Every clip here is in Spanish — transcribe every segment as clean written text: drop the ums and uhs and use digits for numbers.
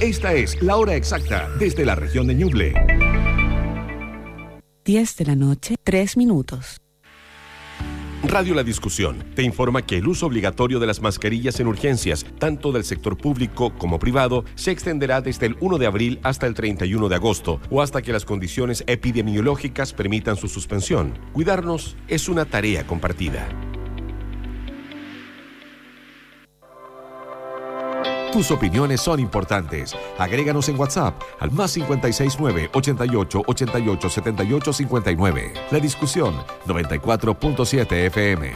Esta es la hora exacta desde la región de Ñuble. 10 de la noche, 3 minutos. Radio La Discusión te informa que el uso obligatorio de las mascarillas en urgencias, tanto del sector público como privado, se extenderá desde el 1 de abril hasta el 31 de agosto o hasta que las condiciones epidemiológicas permitan su suspensión. Cuidarnos es una tarea compartida. Tus opiniones son importantes. Agréganos en WhatsApp al +569 88 88 78 59. La Discusión 94.7 FM.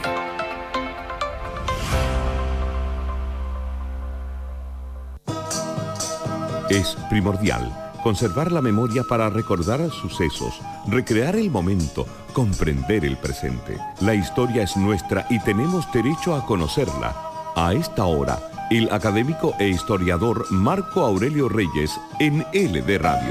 Es primordial conservar la memoria para recordar sucesos, recrear el momento, comprender el presente. La historia es nuestra y tenemos derecho a conocerla. A esta hora, el académico e historiador Marco Aurelio Reyes en LD Radio.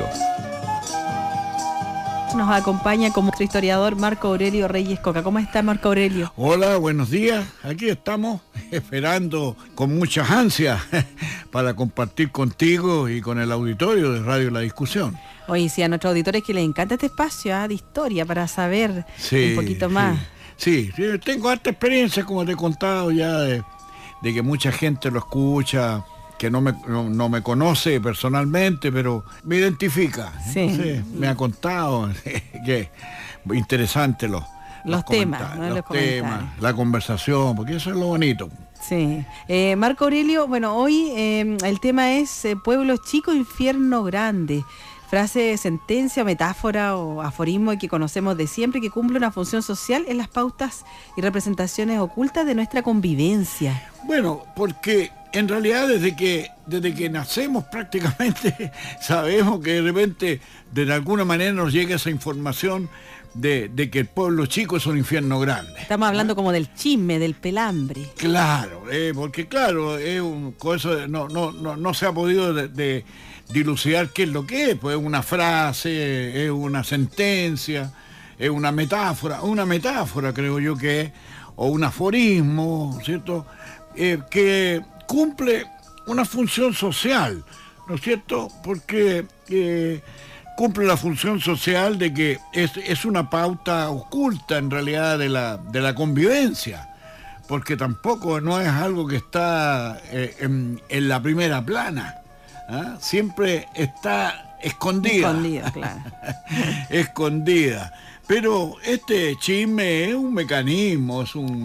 Nos acompaña como nuestro historiador Marco Aurelio Reyes Coca. ¿Cómo está, Marco Aurelio? Hola, buenos días. Aquí estamos esperando con muchas ansias para compartir contigo y con el auditorio de Radio La Discusión. Oye, sí, a nuestros auditores que les encanta este espacio de historia para saber un poquito más. Sí, tengo harta experiencia, como te he contado ya, de que mucha gente lo escucha, que no me conoce personalmente, pero me identifica. Sí. Me ha contado que interesante los temas, ¿no? Los temas, la conversación, porque eso es lo bonito. Sí. Marco Aurelio, bueno, hoy el tema es pueblo chico, infierno grande. Frase, sentencia, metáfora o aforismo que conocemos de siempre, que cumple una función social en las pautas y representaciones ocultas de nuestra convivencia. Bueno, porque en realidad desde que nacemos prácticamente sabemos que de repente de alguna manera nos llega esa información de que el pueblo chico es un infierno grande. Estamos hablando como del chisme, del pelambre. Claro, porque claro, es cosa no se ha podido dilucidar qué es lo que es, pues es una frase, es una sentencia, es una metáfora creo yo que es, o un aforismo, ¿cierto? Que cumple una función social, ¿no es cierto? Porque cumple la función social de que es una pauta oculta en realidad de la convivencia, porque tampoco no es algo que está en la primera plana. ¿Ah? Siempre está escondida. Escondida, claro. Escondida. Pero este chisme es un mecanismo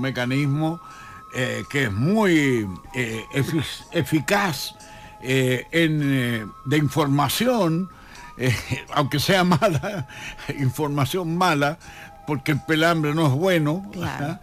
que es muy eficaz de información, aunque sea mala, información mala, porque el pelambre no es bueno, claro.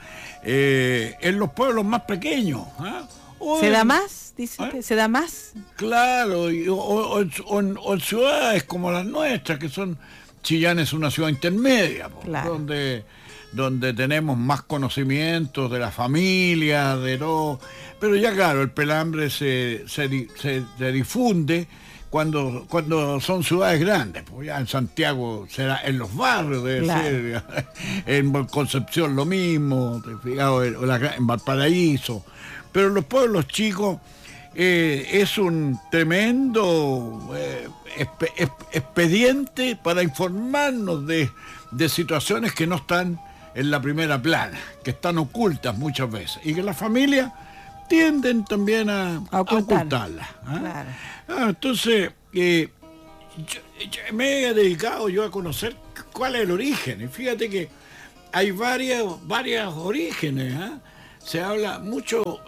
En los pueblos más pequeños. ¿Se da más? Dice usted, ¿se da más? Claro, o en ciudades como las nuestras, que son... Chillán es una ciudad intermedia, claro. donde tenemos más conocimientos de la familia, de todo. Pero ya claro, el pelambre se difunde cuando son ciudades grandes. Pues ya en Santiago será, en los barrios debe claro. ser, en Concepción lo mismo, en Valparaíso. Pero en los pueblos chicos es un tremendo expediente para informarnos de situaciones que no están en la primera plana, que están ocultas muchas veces, y que las familias tienden también a ocultarlas. Claro. Entonces, yo me he dedicado yo a conocer cuál es el origen, y fíjate que hay varios orígenes. Se habla mucho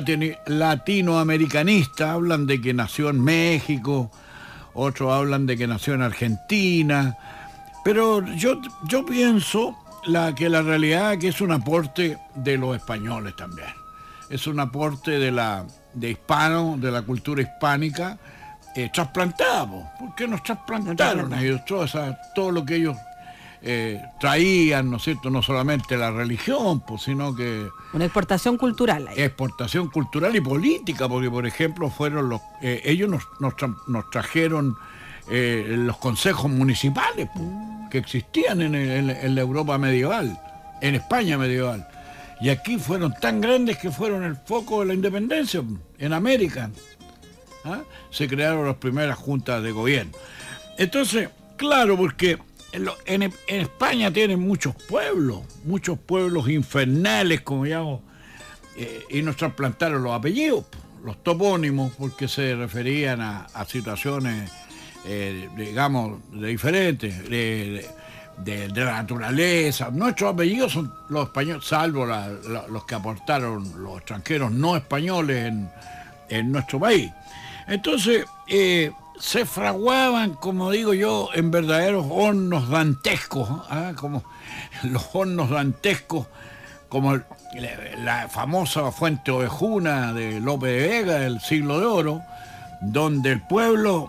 latinoamericanista, hablan de que nació en México, otros hablan de que nació en Argentina, pero yo pienso que la realidad es que es un aporte de los españoles también, es un aporte de hispanos, de la cultura hispánica, trasplantada. ¿Por qué nos trasplantaron ellos? Todo lo que ellos traían, ¿no es cierto? No solamente la religión, pues, sino que... Una exportación cultural. Exportación cultural y política, porque, por ejemplo, fueron ellos nos trajeron los consejos municipales, pues, que existían en la Europa medieval, en España medieval. Y aquí fueron tan grandes que fueron el foco de la independencia, en América. se crearon las primeras juntas de gobierno. Entonces, claro, porque en España tienen muchos pueblos infernales, como llamamos, y nos trasplantaron los apellidos, los topónimos, porque se referían a situaciones, digamos, diferentes, de la naturaleza. Nuestros apellidos son los españoles, salvo los que aportaron los extranjeros no españoles en nuestro país. Entonces, se fraguaban, como digo yo, en verdaderos hornos dantescos, como los hornos dantescos, como la famosa Fuente Ovejuna de Lope de Vega del Siglo de Oro, donde el pueblo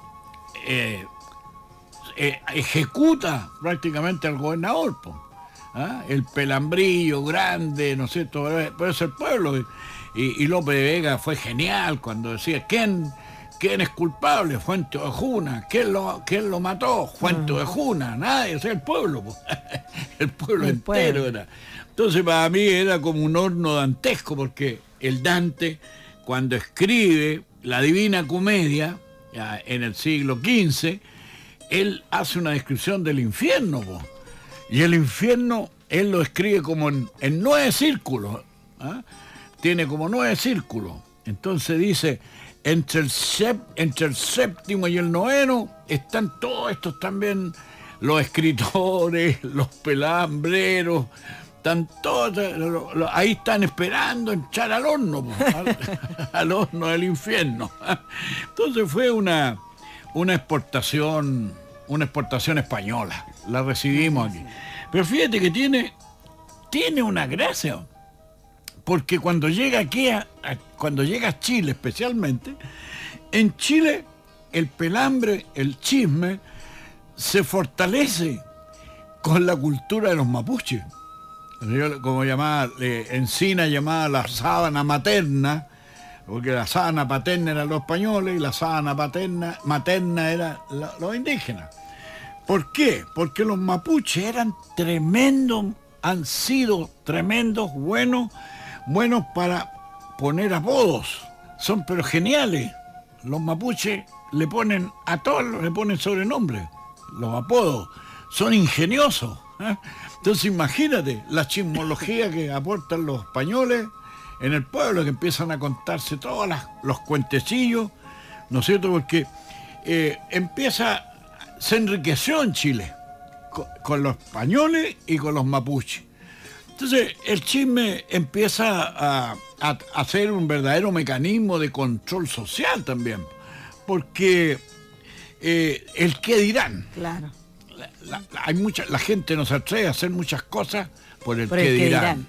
ejecuta prácticamente al gobernador, el pelambrillo grande, ¿no es cierto? Pero es el pueblo. Y Lope de Vega fue genial cuando decía, ¿quién es culpable? Fuente Ovejuna. ¿Quién lo mató? Fuente Ovejuna. Nadie, o sea, el pueblo. El pueblo entero era. Entonces para mí era como un horno dantesco, porque el Dante, cuando escribe la Divina Comedia, ya en el siglo XV, él hace una descripción del infierno, y el infierno él lo escribe como en 9 círculos, tiene como 9 círculos. Entonces dice, entre el séptimo y el noveno están todos estos también, los escritores, los pelambreros, están todos, ahí están esperando echar al horno, al horno del infierno. Entonces fue una exportación española, la recibimos aquí. Pero fíjate que tiene una gracia, porque cuando llega aquí, cuando llega a Chile especialmente, en Chile el pelambre, el chisme, se fortalece con la cultura de los mapuches. Como llamaba, Encina llamaba la sábana materna, porque la sábana paterna eran los españoles y la sábana materna era los indígenas. ¿Por qué? Porque los mapuches eran tremendos, han sido tremendos, buenos para poner apodos. Son pero geniales. Los mapuches le ponen a todos, le ponen sobrenombres, los apodos. Son ingeniosos. Entonces imagínate la chismología que aportan los españoles en el pueblo, que empiezan a contarse todos los cuentecillos, ¿no es cierto? Porque se enriqueció en Chile con los españoles y con los mapuches. Entonces el chisme empieza a hacer un verdadero mecanismo de control social también, porque el qué dirán. Claro. La gente no se atreve a hacer muchas cosas por el qué dirán.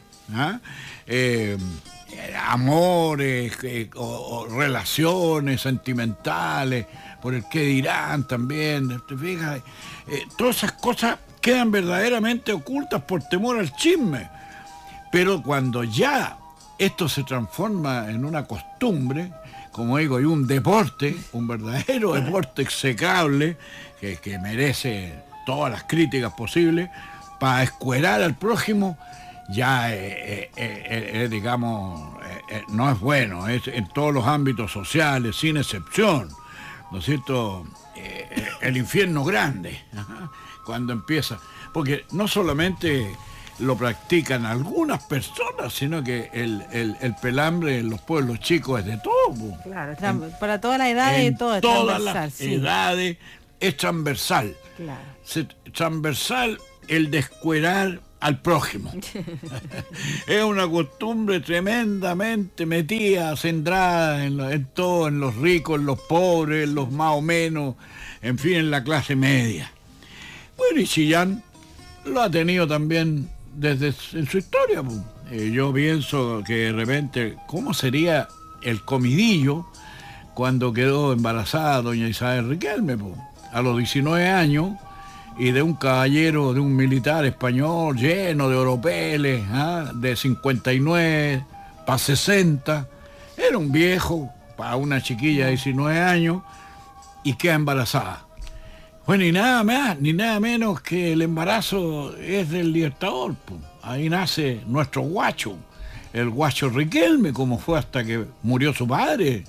Amores o relaciones sentimentales, por el qué dirán también. ¿Te fijas? Todas esas cosas quedan verdaderamente ocultas por temor al chisme. Pero cuando ya esto se transforma en una costumbre, como digo, y un deporte, un verdadero deporte execrable, que merece todas las críticas posibles, para escuerar al prójimo, ya digamos, no es bueno, es en todos los ámbitos sociales, sin excepción, ¿no es cierto? El infierno grande, cuando empieza, porque no solamente lo practican algunas personas, sino que el pelambre en los pueblos chicos es de todo. Claro, para todas las edades, todo es todas las edades es transversal. Claro. Transversal el descuerar al prójimo. Es una costumbre tremendamente metida, centrada en todo, en los ricos, en los pobres, en los más o menos, en fin, en la clase media. Bueno, y Chillán lo ha tenido también en su historia. Yo pienso que de repente, ¿cómo sería el comidillo cuando quedó embarazada doña Isabel Riquelme? A los 19 años, y de un caballero, de un militar español lleno de oropeles, de 59 para 60, era un viejo para una chiquilla de 19 años, y queda embarazada. Bueno, y nada más, ni nada menos que el embarazo es del Libertador. Ahí nace nuestro guacho, el guacho Riquelme, como fue hasta que murió su padre,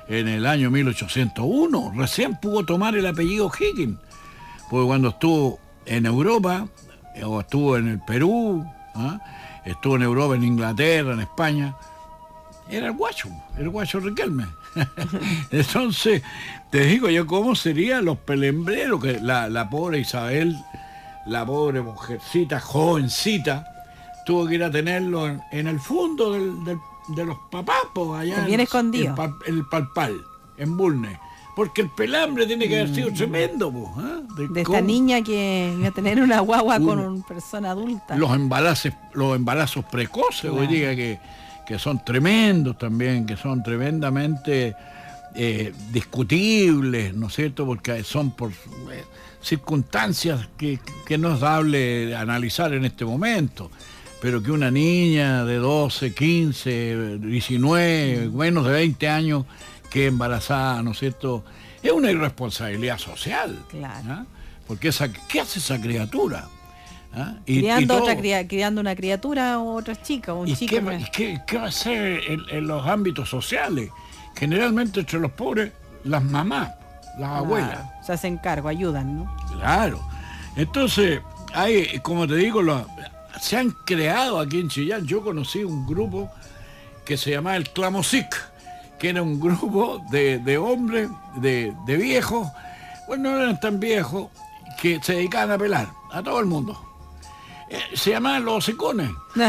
en el año 1801. Recién pudo tomar el apellido Higgins. Porque cuando estuvo en Europa, o estuvo en el Perú, estuvo en Europa, en Inglaterra, en España, era el guacho Riquelme. Entonces, te digo yo cómo serían los pelembreros, que la pobre Isabel, la pobre mujercita, jovencita, tuvo que ir a tenerlo en el fondo de los papapos, allá bien escondido. En el Palpal, en Bulnes. Porque el pelambre tiene que haber sido tremendo, de esta niña que iba a tener una guagua con una persona adulta. Los embarazos precoces, claro. Hoy día que son tremendos también, que son tremendamente discutibles, ¿no es cierto? Porque son por circunstancias que no es dable analizar en este momento. Pero que una niña de 12, 15, 19, menos de 20 años que embarazada, ¿no es cierto?, es una irresponsabilidad social. Claro. ¿Ah? Porque ¿qué hace esa criatura? ¿Ah? Criando una criatura o otra chica o un chico. ¿Qué va a hacer en los ámbitos sociales? Generalmente entre los pobres, las mamás, las abuelas. Se hacen cargo, ayudan, ¿no? Claro. Entonces, hay, como te digo, se han creado aquí en Chillán. Yo conocí un grupo que se llamaba el Clamosic, que era un grupo de hombres, de viejos, bueno, no eran tan viejos, que se dedicaban a pelar a todo el mundo. Se llamaban los hocicones.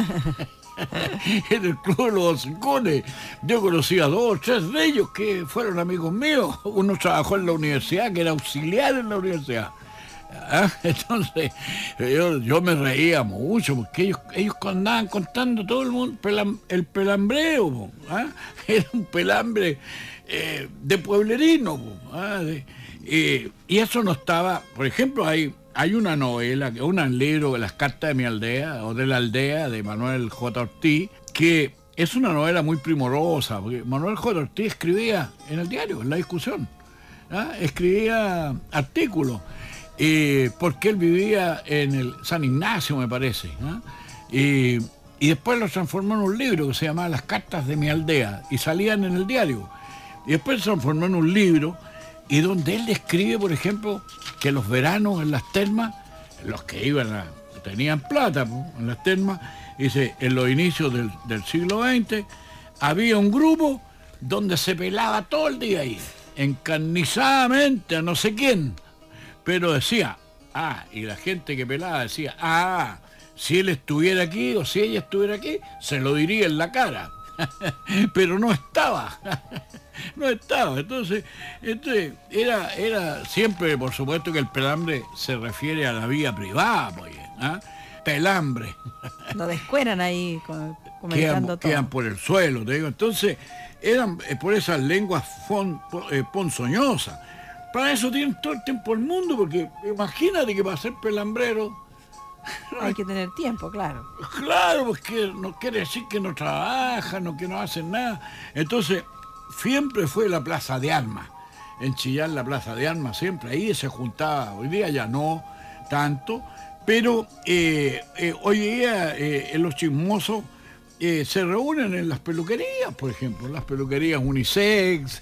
En el club de los hocicones. Yo conocí a 2 o 3 de ellos que fueron amigos míos. Uno trabajó en la universidad, que era auxiliar en la universidad. Entonces yo me reía mucho porque ellos andaban contando todo el mundo el pelambreo, era un pelambre de pueblerino, y eso no estaba. Por ejemplo, hay una novela, un libro de Las cartas de mi aldea o de la aldea de Manuel J. Ortiz, que es una novela muy primorosa, porque Manuel J. Ortiz escribía en el diario, en la discusión, escribía artículos. Porque él vivía en el San Ignacio, me parece, y después lo transformó en un libro que se llamaba Las cartas de mi aldea, y salían en el diario, y después se transformó en un libro, y donde él describe, por ejemplo, que los veranos en las termas, los que tenían plata en las termas, dice, en los inicios del siglo XX, había un grupo donde se pelaba todo el día ahí, encarnizadamente a no sé quién. Pero decía, y la gente que pelaba decía, si él estuviera aquí o si ella estuviera aquí, se lo diría en la cara. Pero no estaba. No estaba. Entonces era siempre, por supuesto, que el pelambre se refiere a la vía privada, pues, pelambre. Lo descueran ahí comentando todo. Quedan por el suelo, te digo. Entonces, eran por esas lenguas ponzoñosas. Para eso tienen todo el tiempo el mundo, porque imagínate que para ser pelambrero hay que tener tiempo, claro. Claro, porque no quiere decir que no trabajan, que no hacen nada. Entonces, siempre fue la plaza de armas. En Chillán la plaza de armas siempre, ahí se juntaba. Hoy día ya no tanto, pero hoy día los chismosos se reúnen en las peluquerías, por ejemplo, las peluquerías unisex.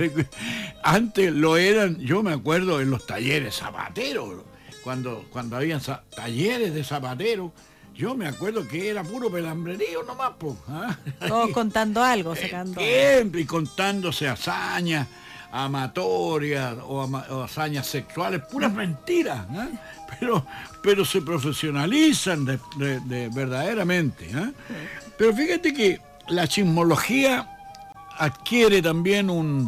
Antes lo eran, yo me acuerdo, en los talleres zapateros, cuando habían talleres de zapateros, yo me acuerdo que era puro pelambrerío nomás, todos contando algo, sacando. Siempre, y contándose hazañas amatorias o hazañas sexuales, puras mentiras, pero se profesionalizan de verdaderamente. Pero fíjate que la chismología adquiere también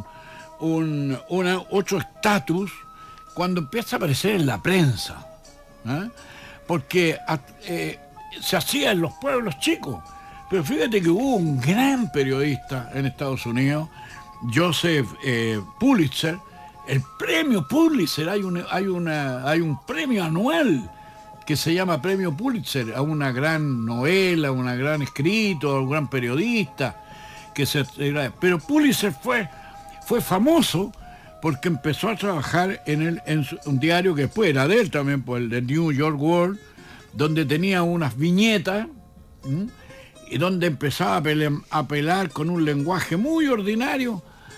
otro estatus cuando empieza a aparecer en la prensa, porque se hacía en los pueblos chicos. Pero fíjate que hubo un gran periodista en Estados Unidos, Joseph Pulitzer. El premio Pulitzer, hay un premio anual que se llama Premio Pulitzer a una gran novela, un gran escrito, a un gran periodista. Pero Pulitzer fue famoso porque empezó a trabajar en un diario que después era de él también, por el The New York World, donde tenía unas viñetas, y donde empezaba a apelar con un lenguaje muy ordinario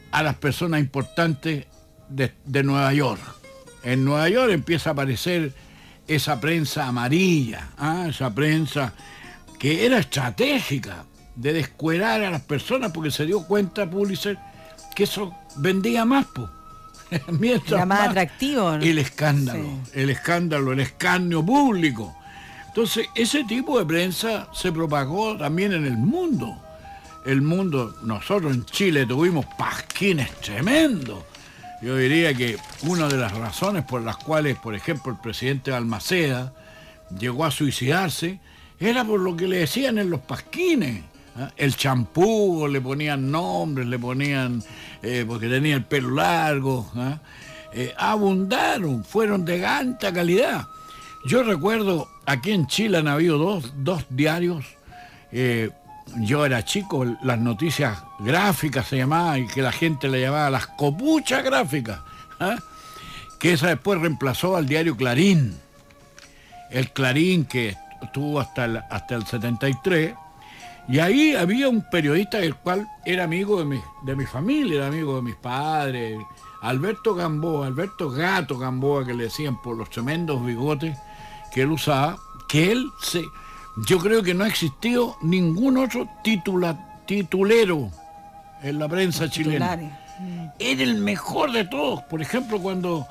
a las personas importantes de Nueva York. En Nueva York empieza a aparecer esa prensa amarilla, esa prensa que era estratégica de descuerar a las personas, porque se dio cuenta Pulitzer que eso vendía más, pues. Era más atractivo, ¿no? El escándalo, sí. El escarnio público. Entonces, ese tipo de prensa se propagó también en el mundo. Nosotros en Chile tuvimos pasquines tremendos. Yo diría que una de las razones por las cuales, por ejemplo, el presidente Balmaceda llegó a suicidarse era por lo que le decían en los pasquines. El champú, le ponían nombres, le ponían, porque tenía el pelo largo, abundaron, fueron de alta calidad. Yo recuerdo, aquí en Chile han habido dos diarios, yo era chico, las noticias gráficas se llamaban, y que la gente le llamaba las copuchas gráficas, que esa después reemplazó al diario Clarín. El Clarín, que estuvo hasta el 73, y ahí había un periodista el cual era amigo de mi familia, era amigo de mis padres, Alberto Gato Gamboa, que le decían por los tremendos bigotes que él usaba, yo creo que no ha existido ningún otro titulero en la prensa chilena. Era el mejor de todos. Por ejemplo,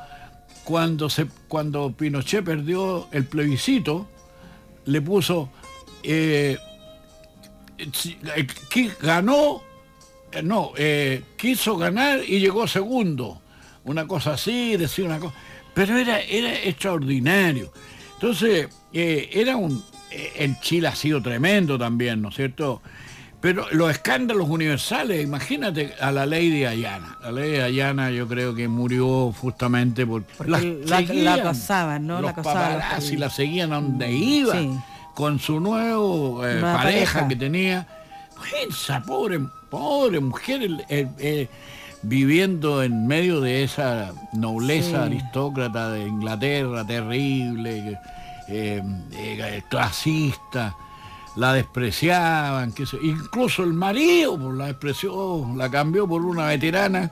cuando Pinochet perdió el plebiscito, le puso quiso ganar y llegó segundo, una cosa así, decía una cosa, pero era extraordinario. Entonces, en Chile ha sido tremendo también, ¿no es cierto? Pero los escándalos universales, imagínate a la ley de Ayana. La ley de Ayana yo creo que murió justamente porque la acosaban, ¿no? Los paparazzi la seguían a donde iba, sí, con su nuevo pareja que tenía. Esa pobre mujer viviendo en medio de esa nobleza, sí, aristócrata de Inglaterra, terrible, clasista. La despreciaban, incluso el marido pues, la despreció, la cambió por una veterana.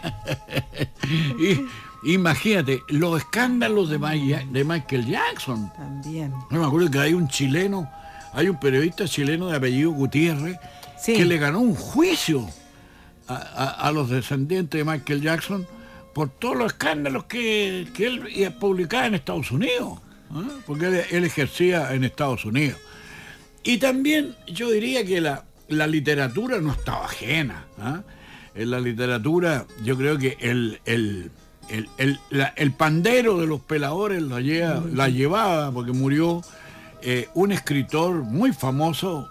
Imagínate, los escándalos de Michael Jackson. También. Yo me acuerdo que hay un periodista chileno de apellido Gutiérrez, sí, que le ganó un juicio a los descendientes de Michael Jackson por todos los escándalos que él publicaba en Estados Unidos, porque él ejercía en Estados Unidos. Y también yo diría que la literatura no estaba ajena. En la literatura yo creo que el pandero de los peladores la llevaba, porque murió un escritor muy famoso,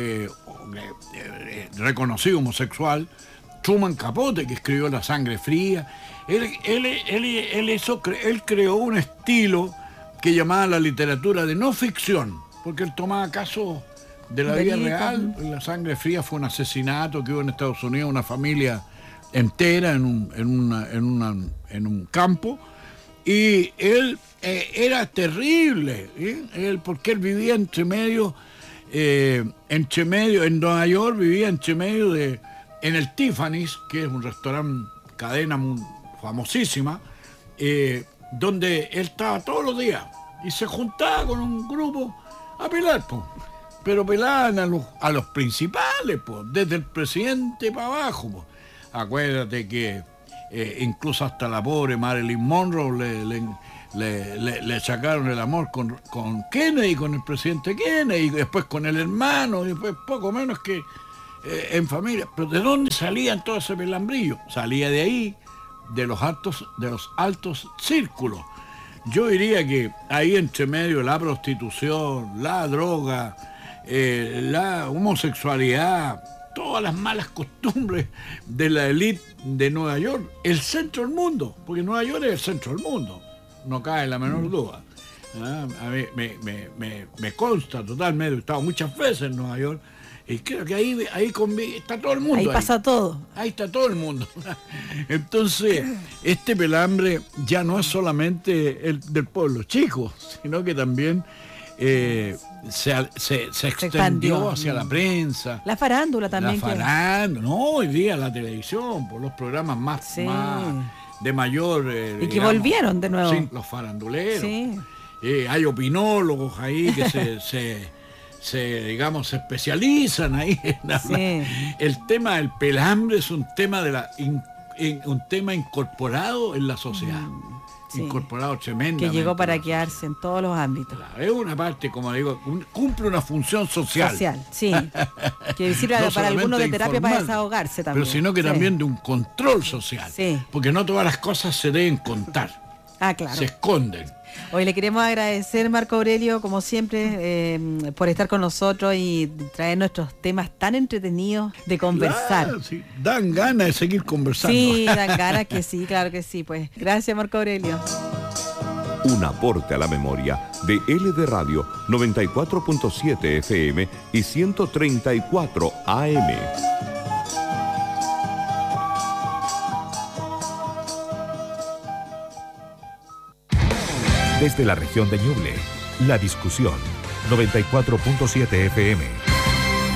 reconocido homosexual, Truman Capote, que escribió La sangre fría. Él creó un estilo que llamaba la literatura de no ficción, porque él tomaba casos de la vida real. La sangre fría fue un asesinato que hubo en Estados Unidos, una familia entera en un campo, y él era terrible, porque él vivía entre medio, en Nueva York vivía en el Tiffany's, que es un restaurante, cadena muy famosísima, donde él estaba todos los días y se juntaba con un grupo a pelar, pero pelaban a los principales, desde el presidente para abajo. Acuérdate que incluso hasta la pobre Marilyn Monroe le sacaron el amor con Kennedy, con el presidente Kennedy, y después con el hermano, y después poco menos que en familia. Pero ¿de dónde salían todo ese pelambrillo? Salía de ahí, de los altos círculos. Yo diría que ahí entre medio la prostitución, la droga, la homosexualidad, todas las malas costumbres de la élite de Nueva York, el centro del mundo, porque Nueva York es el centro del mundo, no cabe la menor duda. A mí me consta totalmente, he estado muchas veces en Nueva York, y creo que ahí está todo el mundo. Ahí pasa todo. Ahí está todo el mundo. Entonces, este pelambre ya no es solamente el del pueblo chico, sino que también se extendió hacia la prensa. La farándula también. La farándula, no, hoy día la televisión, por los programas más de mayor... y que volvieron de nuevo. Sí, los faranduleros. Sí. Hay opinólogos ahí que se especializan ahí. Sí. El tema del pelambre es un tema un tema incorporado en la sociedad. Sí. Incorporado tremendamente. Que llegó para quedarse en todos los ámbitos. Claro, es una parte, como digo, cumple una función social. Social, sí. Que sirve No para algunos de terapia informal, para desahogarse también. pero sino que también de un control social. Sí. Porque no todas las cosas se deben contar. Ah, claro. Se esconden. Hoy le queremos agradecer, Marco Aurelio, como siempre, por estar con nosotros y traer nuestros temas tan entretenidos de conversar. Claro, sí. Dan ganas de seguir conversando. Sí, dan ganas que sí, claro que sí. Pues gracias, Marco Aurelio. Un aporte a la memoria de LD Radio 94.7 FM y 134 AM. Desde la región de Ñuble, La Discusión, 94.7 FM.